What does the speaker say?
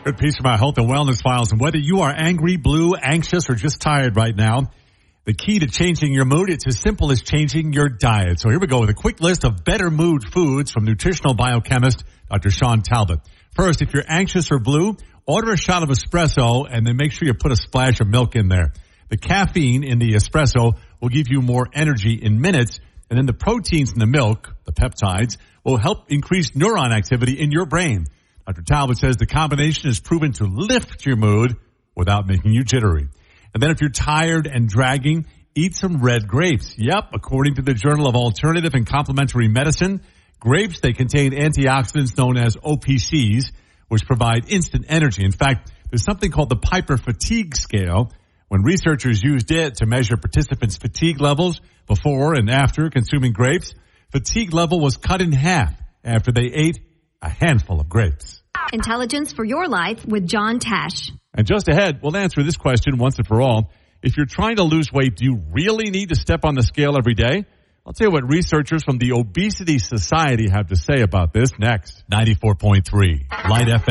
Good piece from our health and wellness files. And whether you are angry, blue, anxious, or just tired right now, the key to changing your mood, it's as simple as changing your diet. So here we go with a quick list of better mood foods from nutritional biochemist Dr. Sean Talbot. First, if you're anxious or blue, order a shot of espresso and then make sure you put a splash of milk in there. The caffeine in the espresso will give you more energy in minutes, and then the proteins in the milk, the peptides, will help increase neuron activity in your brain. Dr. Talbot says the combination is proven to lift your mood without making you jittery. And then if you're tired and dragging, eat some red grapes. Yep, according to the Journal of Alternative and Complementary Medicine, grapes, they contain antioxidants known as OPCs, which provide instant energy. In fact, there's something called the Piper Fatigue Scale. When researchers used it to measure participants' fatigue levels before and after consuming grapes, fatigue level was cut in half after they ate a handful of grapes. Intelligence for your life with John Tash. And just ahead, we'll answer this question once and for all. If you're trying to lose weight, do you really need to step on the scale every day? I'll tell you what researchers from the Obesity Society have to say about this next. 94.3 Light FM.